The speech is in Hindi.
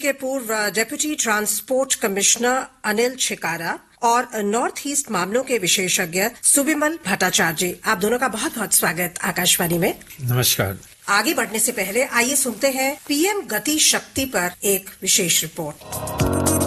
के पूर्व deputy transport commissioner Anil Chhikara और नॉर्थ ईस्ट मामलों के विशेषज्ञ सुविमल भट्टाचार्य, आप दोनों का बहुत बहुत स्वागत आकाशवाणी में। नमस्कार। आगे बढ़ने से पहले आइए सुनते हैं पीएम गति शक्ति पर एक विशेष रिपोर्ट।